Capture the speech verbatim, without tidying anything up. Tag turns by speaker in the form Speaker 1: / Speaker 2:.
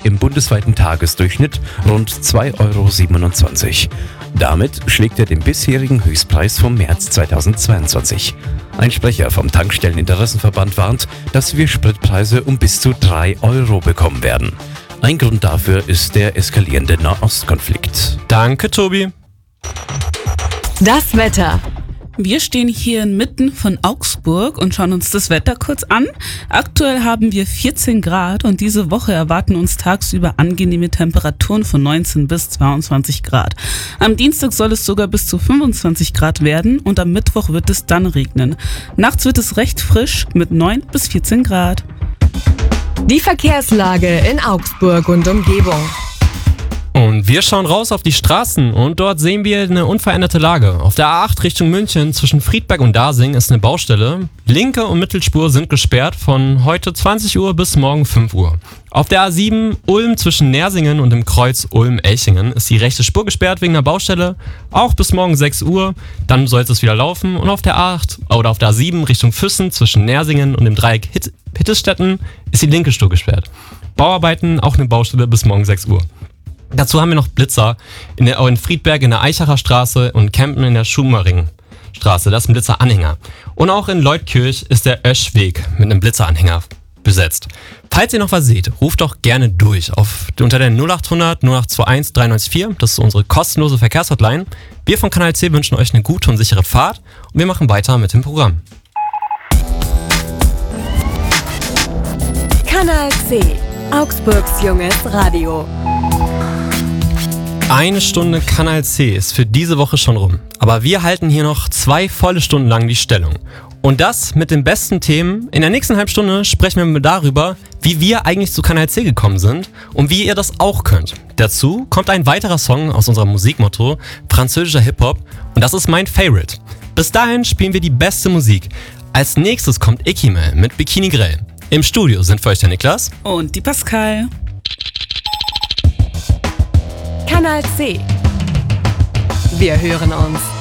Speaker 1: im bundesweiten Tagesdurchschnitt rund zwei Euro siebenundzwanzig. Damit schlägt er den bisherigen Höchstpreis vom März zweitausendzweiundzwanzig. Ein Sprecher vom Tankstelleninteressenverband warnt, dass wir Spritpreise um bis zu drei Euro bekommen werden. Ein Grund dafür ist der eskalierende Nahostkonflikt.
Speaker 2: Danke, Tobi.
Speaker 3: Das Wetter.
Speaker 4: Wir stehen hier inmitten von Augsburg und schauen uns das Wetter kurz an. Aktuell haben wir vierzehn Grad und diese Woche erwarten uns tagsüber angenehme Temperaturen von neunzehn bis zweiundzwanzig Grad. Am Dienstag soll es sogar bis zu fünfundzwanzig Grad werden und am Mittwoch wird es dann regnen. Nachts wird es recht frisch mit neun bis vierzehn Grad.
Speaker 3: Die Verkehrslage in Augsburg und Umgebung.
Speaker 2: Und wir schauen raus auf die Straßen und dort sehen wir eine unveränderte Lage. Auf der A acht Richtung München zwischen Friedberg und Dasing ist eine Baustelle. Linke und Mittelspur sind gesperrt von heute zwanzig Uhr bis morgen fünf Uhr. Auf der A sieben Ulm zwischen Nersingen und dem Kreuz Ulm-Elchingen ist die rechte Spur gesperrt wegen der Baustelle. Auch bis morgen sechs Uhr, dann soll es wieder laufen. Und auf der A acht oder auf der A sieben Richtung Füssen zwischen Nersingen und dem Dreieck Hitt- Hittestetten ist die linke Spur gesperrt. Bauarbeiten, auch eine Baustelle bis morgen sechs Uhr. Dazu haben wir noch Blitzer in, der, in Friedberg in der Eichacher Straße und Kempen in der Schumaringstraße. Das ist ein Blitzeranhänger. Und auch in Leutkirch ist der Öschweg mit einem Blitzeranhänger besetzt. Falls ihr noch was seht, ruft doch gerne durch auf, unter der null achthundert null acht zwei eins drei neun vier. Das ist unsere kostenlose Verkehrshotline. Wir von Kanal C wünschen euch eine gute und sichere Fahrt und wir machen weiter mit dem Programm.
Speaker 3: Kanal C, Augsburgs junges Radio.
Speaker 2: Eine Stunde Kanal C ist für diese Woche schon rum. Aber wir halten hier noch zwei volle Stunden lang die Stellung. Und das mit den besten Themen. In der nächsten halben Stunde sprechen wir darüber, wie wir eigentlich zu Kanal C gekommen sind und wie ihr das auch könnt. Dazu kommt ein weiterer Song aus unserem Musikmotto, französischer Hip-Hop. Und das ist mein Favorite. Bis dahin spielen wir die beste Musik. Als nächstes kommt Ikimel mit Bikini Grell. Im Studio sind für euch der Niklas
Speaker 4: Und die Pascal.
Speaker 3: Kanal C. Wir hören uns.